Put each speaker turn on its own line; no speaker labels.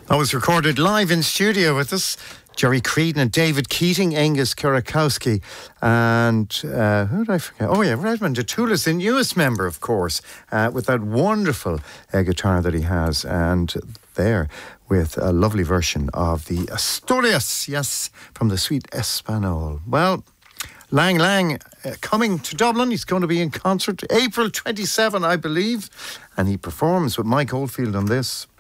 That was recorded live in studio with us. Jerry Creedon and David Keating, Angus Kurakowski, and who did I forget? Oh yeah, Redmond Atula's the newest member, of course, with that wonderful guitar that he has, and there with a lovely version of the Asturias, yes, from the Suite Espanol. Well, Lang Lang coming to Dublin. He's going to be in concert April 27, I believe, and he performs with Mike Oldfield on this.